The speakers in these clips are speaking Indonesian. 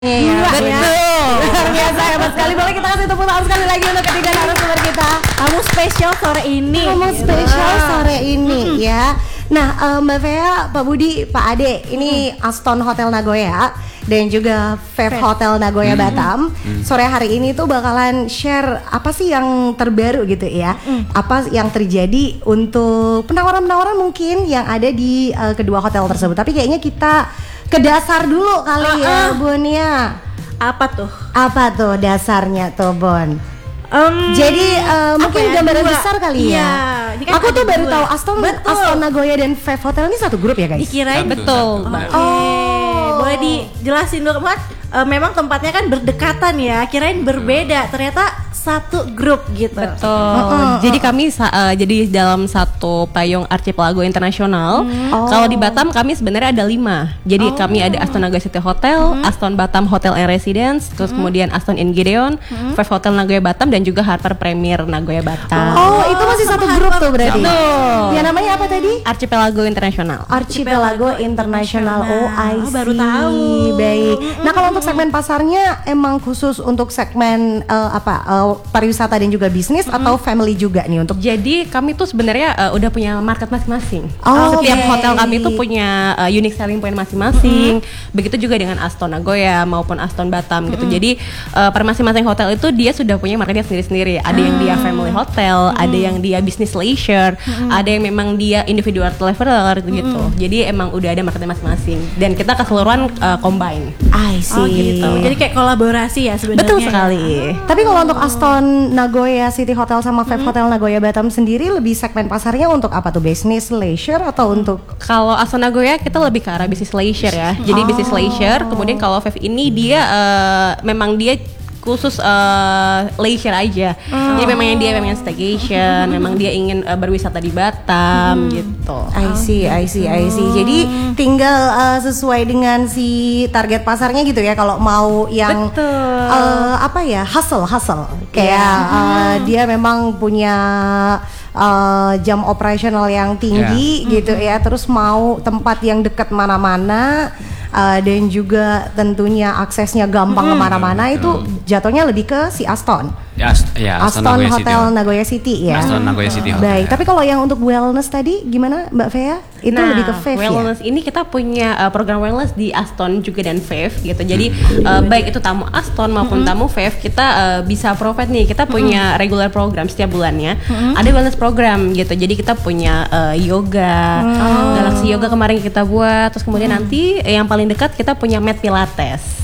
Iya, betul. Luar biasa, hebat sekali. Boleh kita kasih tepuk tangan sekali lagi untuk ketiga narasumber kita. Kamu spesial sore ini. Kamu spesial sore ini ya. Nah, Mbak Fea, Pak Budi, Pak Ade, ini Aston Hotel Nagoya dan juga Fave Hotel Nagoya Batam. Sore hari ini tuh bakalan share apa sih yang terbaru gitu ya. Apa yang terjadi untuk penawaran-penawaran mungkin yang ada di kedua hotel tersebut. Tapi kayaknya kita ke dasar dulu kali ya, Bon ya. Apa tuh? Apa tuh dasarnya tuh, Bon? Jadi mungkin ya, gambaran dua. besar kali ya. Iya, ini kan Aku tuh ada baru dua. tahu Aston Nagoya dan Fave Hotel ini satu grup ya, guys. Dikirain Betul. Boleh dijelasin dulu, Mat? Memang tempatnya kan berdekatan ya. Kirain berbeda, ternyata satu grup gitu. Betul. Jadi kami jadi dalam satu payung archipelago internasional. Kalau di Batam kami sebenarnya ada 5. Jadi kami ada Aston Nagoya City Hotel, Aston Batam Hotel and Residence, terus kemudian Aston in Gideon, Five Hotel Nagoya Batam dan juga Harper Premier Nagoya Batam. Oh, itu masih satu grup tuh berarti. Betul. Ya namanya apa tadi? Archipelago Internasional. Archipelago International. Oh, I see. Baru tahu. Baik. Nah, kalau untuk segmen pasarnya emang khusus untuk segmen pariwisata dan juga bisnis atau family juga nih untuk. Jadi kami tuh sebenarnya udah punya market masing-masing. Oh, Setiap oke. hotel kami tuh punya unique selling point masing-masing. Begitu juga dengan Aston Nagoya maupun Aston Batam gitu. Jadi per masing-masing hotel itu dia sudah punya marketnya sendiri-sendiri. Ada yang dia family hotel, ada yang dia business leisure, ada yang memang dia individual traveler gitu. Jadi emang udah ada marketnya masing-masing. Dan kita keseluruhan combine. I see. Oh gitu. Jadi kayak kolaborasi ya sebenarnya. Betul sekali. Tapi kalau untuk Aston Nagoya City Hotel sama Five Hotel Nagoya Batam sendiri lebih segmen pasarnya untuk apa tuh? Business, leisure atau untuk? Kalau Aston Nagoya kita lebih ke arah business leisure ya. Jadi business leisure. Kemudian kalau Five ini dia memang dia khusus leisure aja. Jadi memang yang dia memang staycation, memang dia ingin berwisata di Batam gitu. I see. Jadi tinggal sesuai dengan si target pasarnya gitu ya. Kalau mau yang hustle kayak dia memang punya jam operasional yang tinggi gitu ya. Terus mau tempat yang dekat mana-mana. Dan juga tentunya aksesnya gampang kemana-mana itu jatuhnya lebih ke si Aston. Aston Nagoya Hotel City. Nagoya City ya. Aston Nagoya City Hotel. Baik, tapi kalau yang untuk wellness tadi gimana Mbak Fea? Itu lebih ke Fave ya? wellness ini kita punya program wellness di Aston juga dan Fave gitu. Jadi baik itu tamu Aston maupun tamu Fave kita bisa provide nih. Kita punya regular program setiap bulannya. Ada wellness program gitu. Jadi kita punya yoga, Galaxy Yoga kemarin kita buat. Terus kemudian nanti yang paling dekat kita punya mat pilates.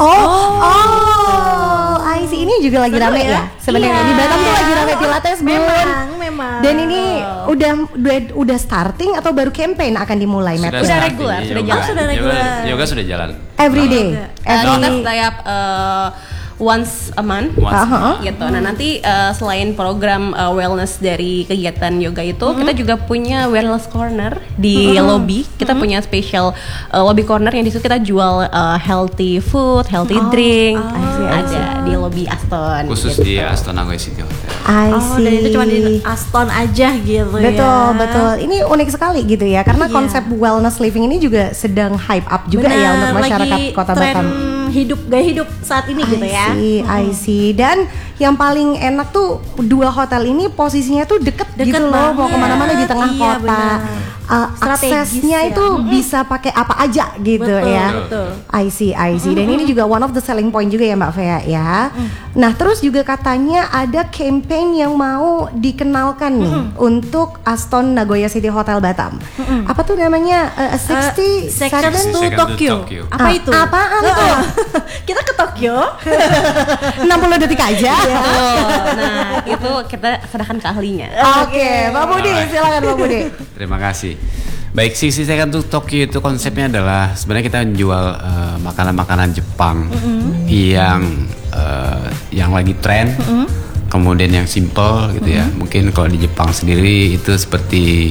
I see. Ini juga lagi rame ya? Sebenarnya di Batam tuh lagi rame pilates, Bun. Memang. Dan ini udah starting atau baru campaign akan dimulai mat Sudah pilates? regular, sudah Yoga. jalan. Sudah regular. Yoga sudah jalan. Every day. Kita setiap once a month gitu. Nah nanti selain program wellness dari kegiatan yoga itu, kita juga punya wellness corner di lobby. Kita punya special lobby corner yang di situ kita jual healthy food, healthy drink. Ada di lobby Aston. Khusus gitu. di Aston Nagoya City Hotel. I see. Dan itu cuma di Aston aja gitu Betul. Ini unik sekali gitu ya, karena konsep wellness living ini juga sedang hype up juga ya untuk masyarakat lagi Kota tren Batam. gaya hidup saat ini gitu ya. I see. Dan yang paling enak tuh dua hotel ini posisinya tuh deket gitu loh, banget. mau kemana-mana di tengah Iya, kota. benar. Strategis Aksesnya ya. itu bisa pakai apa aja gitu Betul, ya. betul. I see. Dan ini juga one of the selling point juga ya Mbak Fea ya. Nah terus juga katanya ada campaign yang mau dikenalkan nih untuk Aston Nagoya City Hotel Batam. Apa tuh namanya? 60 Seconds seconds to Second to Tokyo. Tokyo. Apa itu? Apaan tuh? Kita ke Tokyo. 60 detik aja. Nah itu kita serahkan ke ahlinya. Oke, Pak Budi, silakan Pak Budi. Terima kasih. Baik, Sisi Second to Tokyo itu konsepnya adalah sebenarnya kita menjual makanan-makanan Jepang yang lagi tren, kemudian yang simple gitu ya. Mungkin kalau di Jepang sendiri itu seperti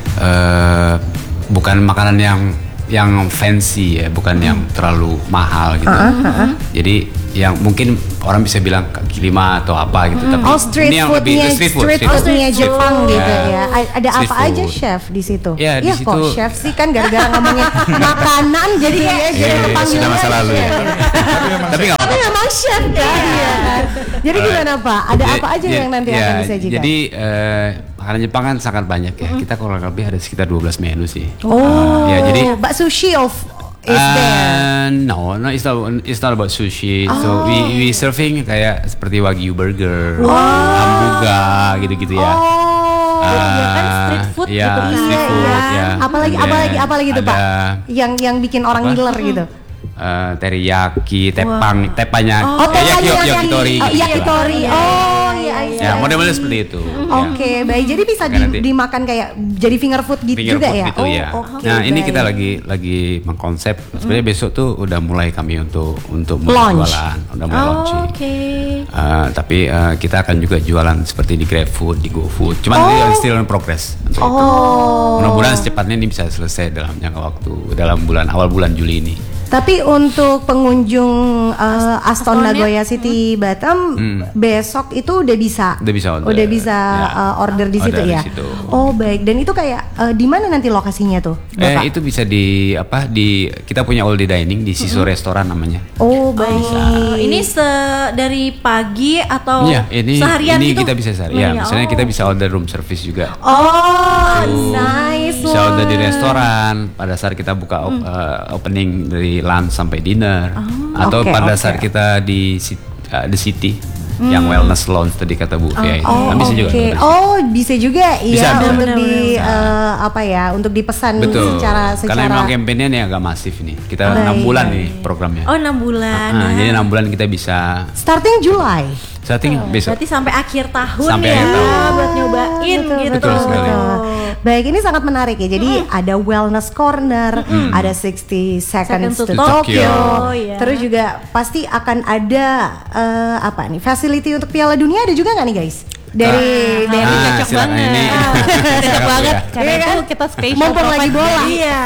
bukan makanan yang fancy ya, bukan yang terlalu mahal gitu. Jadi yang mungkin orang bisa bilang kaki lima atau apa gitu, tapi street ini yang lebih foodnya, street food. foodnya Jepang gitu ya. Ada Street apa aja food. chef di situ? Ya, di Iya, situ- kok chef sih kan gara-gara ngomongin makanan jadi sudah masa lalu ya. Tapi nggak apa-apa. Memang chef kan. Iya. Jadi gimana Pak? Ada apa aja yang nanti akan disajikan? Jadi makanan Jepang kan sangat banyak ya. Kita kurang lebih ada sekitar 12 menu sih. Oh, Ya, jadi Bak sushi is there. no, it's not about sushi. So we serving kayak seperti wagyu burger, hamburger gitu-gitu ya. ya kan street food ya, gitu kan. street food ya. Apalagi tuh Pak? Yang bikin orang ngiler gitu. Teriyaki, tepanya, yakitori, gitu. yakitori. Oh, iya. Ya, model-model seperti itu. Oke, baik. Jadi bisa Nanti. dimakan kayak jadi finger food gitu Finger juga food ya? gitu ya. Oke, Nah, ini baik. kita lagi mengkonsep. Sebenarnya besok tuh udah mulai kami untuk mulai Launch. jualan, udah mulai launching. Oke. Tapi kita akan juga jualan seperti di GrabFood, di GoFood. Cuman ini still in progress. Untuk itu. Mudah-mudahan secepatnya ini bisa selesai dalam jangka waktu dalam awal bulan Juli ini. Tapi untuk pengunjung Aston Nagoya City Batam besok itu udah bisa. Udah bisa order. Udah bisa Ya. order di situ Order di ya. situ. Oh, baik. Dan itu kayak di mana nanti lokasinya tuh, Bapak? Itu bisa di kita punya all day dining di Siso Restoran namanya. Oh, baik. Ini dari pagi atau Iya, seharian ini gitu? kita bisa ya, misalnya kita bisa order room service juga. Oh, nice. Bisa order di restoran pada saat kita buka opening dari lunch sampai dinner, atau Oke, pada oke. saat kita di The City yang wellness lounge tadi kata Bu Fia itu. Oh, Kan bisa juga. oke. order. Oh, bisa juga Bisa, ya untuk benar, di untuk dipesan Betul. secara Karena memang kampanye nih agak masif nih. Kita 6 bulan nih programnya. Oh, 6 bulan. Jadi 6 bulan kita bisa starting July. starting besok. Berarti sampai akhir tahun Sampai ya akhir tahun. buat nyobain gitu. Betul sekali. Baik, ini sangat menarik ya. Jadi ada wellness corner, ada 60 seconds to to Tokyo. Tokyo, ya. Terus juga pasti akan ada facility untuk Piala Dunia ada juga nggak nih guys? Dari cocok silakan banget. ini. Cocok Silakan, banget ya. karena Iya kan? itu kita spesial Mumpung lagi bola. Iya.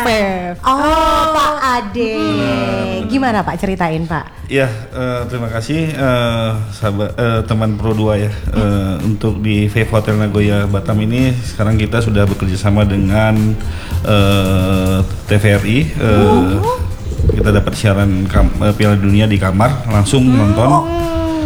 Oh, Pak Ade. Gimana Pak ceritain Pak? Ya, terima kasih sahabat teman Pro 2 ya. Untuk di Vape Hotel Nagoya Batam ini sekarang kita sudah bekerja sama dengan TVRI. Kita dapat siaran Piala Dunia di kamar, langsung nonton.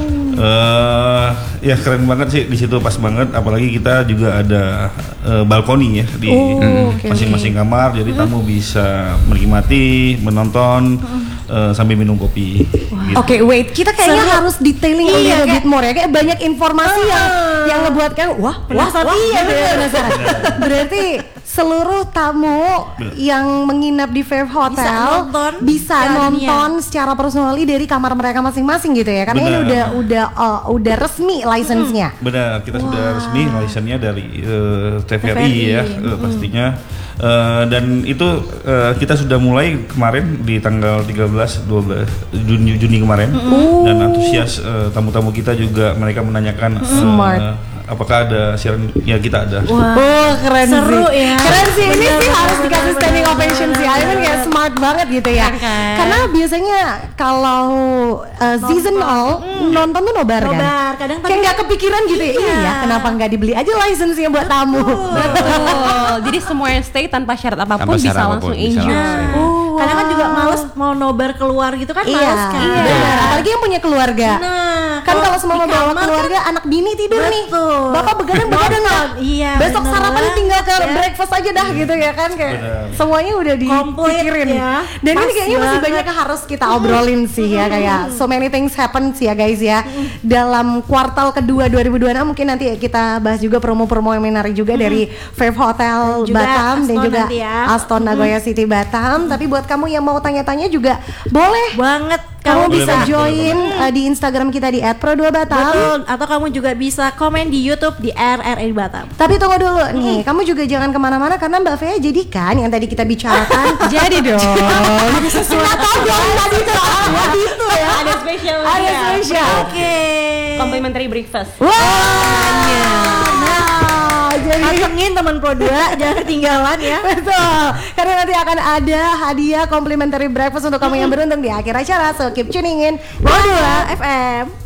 Ya keren banget sih di situ, pas banget. Apalagi kita juga ada balkoni ya di masing-masing kamar, jadi tamu bisa menikmati, menonton sambil minum kopi. Gitu. Oke, wait, kita kayaknya harus detailing a little bit more ya. Kayak banyak informasi yang ngebuat kayak wah, iya penasaran. Berarti seluruh tamu yang menginap di Vape Hotel bisa nonton secara personally dari kamar mereka masing-masing gitu ya. Karena ini udah resmi license-nya. Benar, kita sudah resmi license-nya dari TVRI ya, pastinya. Dan itu kita sudah mulai kemarin di tanggal 13-12 Juni kemarin. Dan antusias tamu-tamu kita juga, mereka menanyakan apakah ada siaran. Ya, kita ada. Oh, keren Seru sih. ya. Keren sih, ini sih harus dikasih standing ovation sih. Aiman kayak smart banget gitu ya. Karena biasanya kalau seasonal nonton tuh nobar kan. Nobar, kadang kayak nggak kepikiran gitu ya. Iya, kenapa nggak dibeli aja license-nya buat tamu. Betul. Jadi semua yang stay tanpa syarat apapun Tanpa bisa syarat langsung apapun, bisa enjoy. langsung. Kadang kan juga males mau nobar keluar gitu kan, males kan. Benar. Apalagi yang punya keluarga. Nah, Kan kalau semua mau di bawa kamar keluarga, anak bini tidur nih. Betul. Bapak begadang nggak? Iya, Besok bener. sarapan tinggal ke Ya. breakfast aja dah gitu ya kan, kayak semuanya udah Komplit dipikirin. ya. Dan ini Pas kayaknya masih banget. banyak yang harus kita obrolin sih ya, kayak so many things happen sih ya guys ya. Dalam kuartal kedua 2026 mungkin nanti kita bahas juga promo-promo yang menarik juga dari Vape Hotel Juga Batam dan Aston juga nanti ya. Aston Nagoya City Batam. Tapi buat kamu yang mau tanya-tanya juga boleh. banget Kamu kamu bisa banget, join di Instagram kita di @pro2batam. Betul, atau kamu juga bisa komen di YouTube di RRI Batam. Tapi tunggu dulu nih, kamu juga jangan kemana-mana karena Mbak Fea jadikan yang tadi kita bicarakan. Jadi dong. Nggak tahu dong tadi tuh apa itu ya. Ada spesial. Ada spesial. Oke. Complimentary breakfast. Wah. Nah, jadi in teman Pro 2, jangan ketinggalan ya. Betul, karena nanti akan ada hadiah complimentary breakfast untuk kamu yang beruntung di akhir acara. So keep tuning in Pro 2 FM.